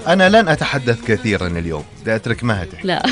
أنا لن أتحدث كثيرا اليوم، بدي أترك مها تحكي. لا.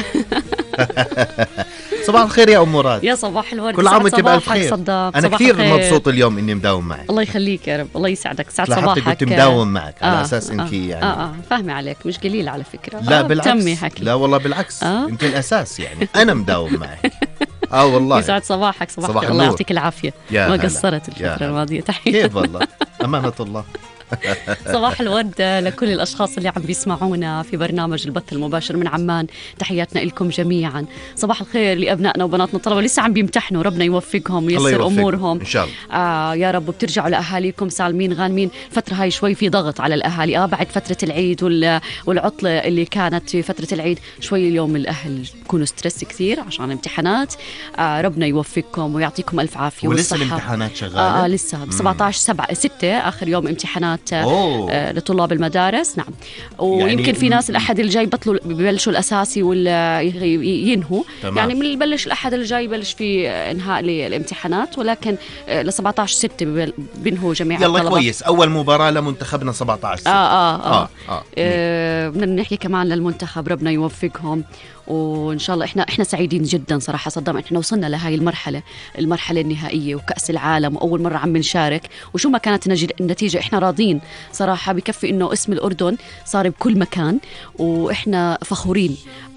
صباح الخير يا أم مراد. يا صباح الورد. كل عام وانت بألف خير. صدام. أنا كثير مبسوط اليوم إني مداوم معك. الله يخليك يا رب، الله يسعدك. سعد صباحك. كنت مداوم معك على أساس أنت يعني فاهمة عليك، مش قليل على فكرة. لا بالعكس. لا والله بالعكس. أنت الأساس يعني. أنا مداوم معك. والله. يسعد صباحك. صباح الله يعطيك العافية. ما قصرت الفترة الماضية. تحية. كيف والله أمانة الله. صباح الورد لكل الأشخاص اللي عم بيسمعونا في برنامج البث المباشر من عمان. تحياتنا لكم جميعا. صباح الخير لأبنائنا وبناتنا الطلبة لسه عم بيمتحنوا، ربنا يوفقهم وييسر أمورهم إن شاء الله. يا رب. وبترجعوا لأهاليكم سالمين غانمين. فترة هاي شوي في ضغط على الأهالي بعد فترة العيد والعطلة اللي كانت في فترة العيد. شوي اليوم الأهل بيكونوا ستريس كثير عشان امتحانات. ربنا يوفقكم ويعطيكم ألف عافية. ولسه الامتحانات شغالة؟ لسه ب 17/6 آخر يوم امتحانات لطلاب المدارس. نعم. ويمكن يعني في ناس الأحد الجاي ببلشوا الأساسي ينهوا. يعني من بلش الأحد الجاي بلش في إنهاء للامتحانات، ولكن ل 17/6 بينهوا جميع الطلبة. يلا كويس. أول مباراة لمنتخبنا 17/6. بدنا نحكي كمان للمنتخب، ربنا يوفقهم وإن شاء الله. إحنا سعيدين جدا صراحة صدام. إحنا وصلنا لهاي المرحلة النهائية وكأس العالم، وأول مرة عم نشارك. وشو ما كانت النتيجة إحنا راضين صراحة. بكفي إنه اسم الأردن صار بكل مكان، وإحنا فخورين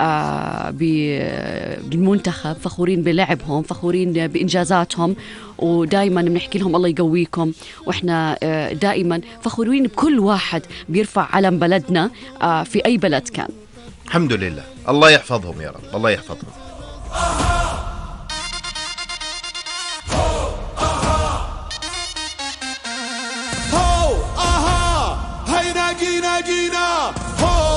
بالمنتخب، فخورين بلعبهم، فخورين بإنجازاتهم، ودائما بنحكي لهم الله يقويكم. وإحنا دائما فخورين بكل واحد بيرفع علم بلدنا في أي بلد كان. الحمد لله. الله يحفظهم يا رب. الله يحفظهم. هاي ناجي